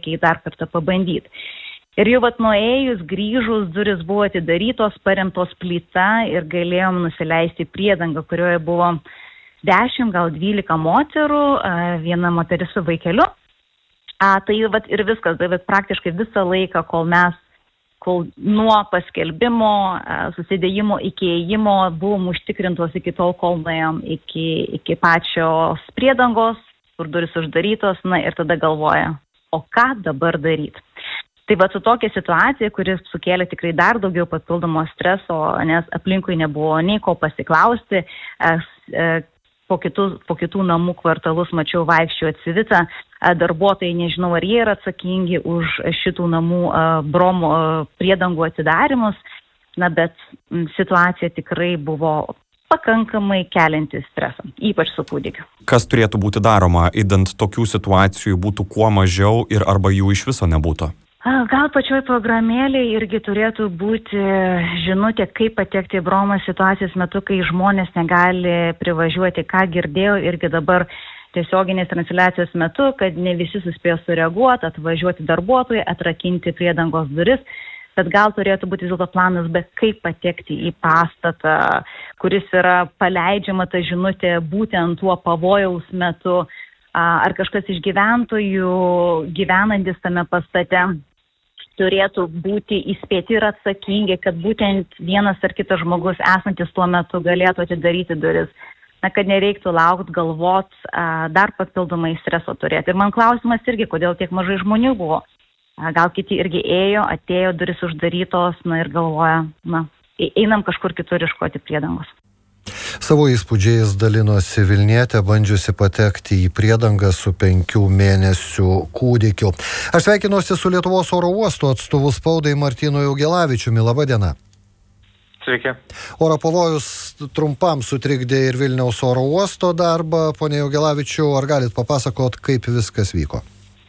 reikia dar kartą pabandyti. Ir jau nuėjus, grįžus, duris buvo atidarytos, paremtos plyta ir galėjom nusileisti priedangą, kurioje buvo 10, gal 12 moterų, viena moteris su vaikeliu. Tai ir viskas, bet praktiškai visą laiką, kol nuo paskelbimo, susidėjimo iki ėjimo buvom užtikrintos iki tol, kol nuėjom iki pačios priedangos, kur duris uždarytos, ir tada galvoja, o ką dabar daryti. Tai su tokia situacija, kuris sukėlė tikrai dar daugiau papildomo streso, nes aplinkui nebuvo nei ko pasiklausti, po kitų namų kvartalus mačiau vaikščių atsivitą, darbuotojai nežinau, ar jie yra atsakingi už šitų namų bromų priedangų atidarimus, bet situacija tikrai buvo pakankamai keliantis stresą, ypač su kūdikiu. Kas turėtų būti daroma, idant tokių situacijų būtų kuo mažiau ir arba jų iš viso nebūtų? Gal pačioj programėlėje irgi turėtų būti žinutė, kaip patekti į bromą situacijos metu, kai žmonės negali privažiuoti, ką girdėjau irgi dabar tiesioginės transliacijos metu, kad ne visi suspėjo sureaguoti, atvažiuoti darbuotojai, atrakinti priedangos duris, bet gal turėtų būti vis dėlto planas, bet kaip patekti į pastatą, kuris yra paleidžiama ta žinutė būtent tuo pavojaus metu, ar kažkas iš gyventojų gyvenantis tame pastate turėtų būti įspėti ir atsakingi, kad būtent vienas ar kitas žmogus esantis tuo metu galėtų atidaryti duris. Kad nereiktų laukti, galvot, dar papildomai streso turėti. Ir man klausimas irgi, kodėl tiek mažai žmonių buvo. Gal kiti irgi atėjo, duris uždarytos, ir galvoja, einam kažkur kitur ieškoti priedangos. Savo įspūdžiais dalinosi Vilnietė, bandžiusi patekti į priedangą su 5 mėnesių kūdikiu. Aš sveikinuosi su Lietuvos oro uosto atstovu spaudai Martynu Jaugelavičiumi. Labą dieną. Sveiki. Oro pavojus trumpam sutrikdė ir Vilniaus oro uosto darbą. Pone Jaugelavičiau, ar galit papasakot, kaip viskas vyko?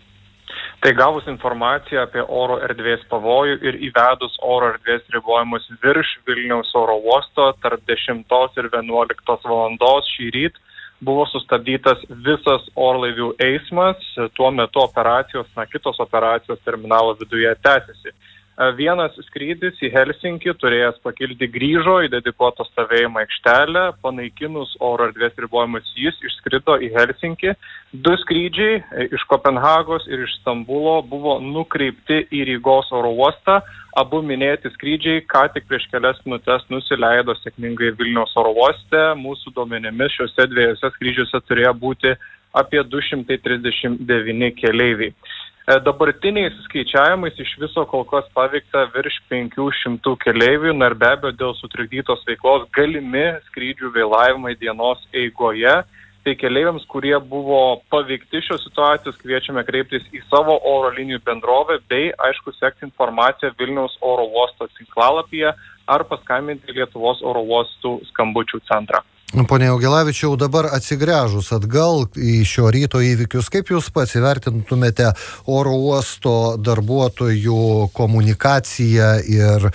Tai gavus informaciją apie oro erdvės pavojų ir įvedus oro erdvės ribojimus virš Vilniaus oro uosto tarp 10 ir 11 valandos šį ryt buvo sustabdytas visas orlaivių eismas. Tuo metu kitos operacijos terminalo viduje tęsiasi. Vienas skrydis į Helsinkį turėjęs pakilti grįžo į dedikuotą stovėjimo aikštelę, panaikinus oro erdvės ribojimus jis išskrido į Helsinkį. 2 skrydžiai iš Kopenhagos ir iš Stambulo buvo nukreipti į Rygos oro uostą. Abu minėti skrydžiai ką tik prieš kelias minutes nusileido sėkmingai Vilniaus oro uoste. Mūsų duomenimis šiuose 2 skrydžiuose turėjo būti apie 239 keleiviai. Dabartiniais skaičiavimais iš viso kol kas paveikta virš 500 keleivių, ir be abejo dėl sutrikdytos veiklos galimi skrydžių vėlavimai dienos eigoje. Tai keleiviams, kurie buvo paveikti šios situacijos, kviečiame kreiptis į savo oro linijų bendrovę bei, aišku, sekti informaciją Vilniaus oro uosto tinklalapyje ar paskambinti Lietuvos oro uostų skambučių centrą. Pone Jaugelavičiau, dabar atsigręžus atgal į šio ryto įvykius, kaip jūs pats įvertintumėte oro uosto darbuotojų komunikaciją ir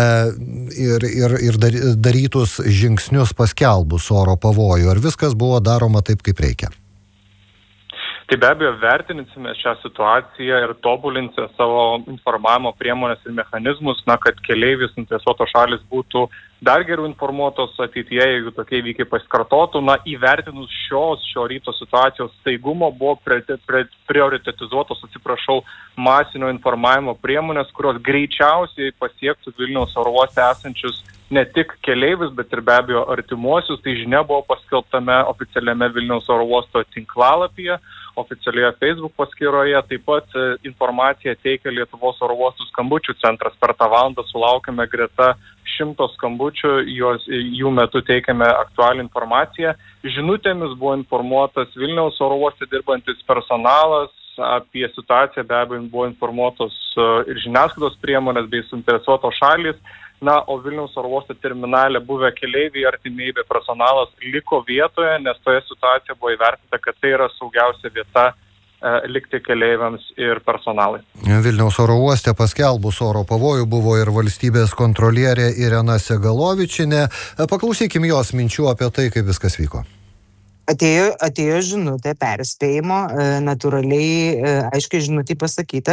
darytus žingsnius paskelbus oro pavojų? Ar viskas buvo daroma taip, kaip reikia? Tai be abejo vertinsime šią situaciją ir tobulinsime savo informavimo priemonės ir mechanizmus, kad keleivis interesuotos šalis būtų dar geriau informuotos ateityje, jeigu tokie įvykiai pasikartotų. Įvertinus šio ryto situacijos staigumo buvo prioritetizuotos, masinio informavimo priemonės, kurios greičiausiai pasiektų Vilniaus oro uoste esančius ne tik keleivius, bet ir be abejo artimuosius. Tai žinia buvo paskelbtame oficialiame Vilniaus oro uosto tinklalapyje, oficialioje Facebook paskyroje. Taip pat informaciją teikia Lietuvos oro uostų skambučių centras. Per tą valandą sulaukėme greta 100 skambučių, jų metu teikiame aktualią informaciją. Žinutėmis buvo informuotas Vilniaus oro uoste dirbantis personalas. Apie situaciją be abejo buvo informuotos ir žiniasklaidos priemonės bei suinteresuotos šalys. O Vilniaus oro uosto terminale buvę keleiviai, artimieji bei personalas liko vietoje, nes toje situacijoje buvo įvertinta, kad tai yra saugiausia vieta likti keleiviams ir personalai. Vilniaus oro uoste paskelbus oro pavojų buvo ir valstybės kontrolierė Irena Segalovičienė. Paklausykim jos minčių apie tai, kaip viskas vyko. Atėjo žinutė perspėjimo, natūraliai, aiškiai žinutė pasakyta,